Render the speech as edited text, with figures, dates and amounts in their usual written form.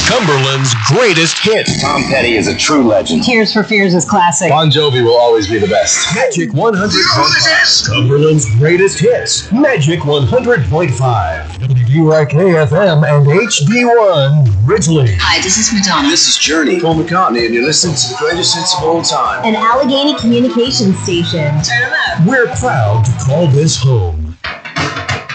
Cumberland's greatest hits. Tom Petty is a true legend. Tears for Fears is classic. Bon Jovi will always be the best. Magic 100.5. Cumberland's greatest hits. Magic 100.5. WYK-FM and HD1 Ridgely. Hi, this is Madonna. This is Journey. Paul McCartney, and you're listening to the greatest hits of all time. An Allegheny communications station. Turn 'em up. We're proud to call this home.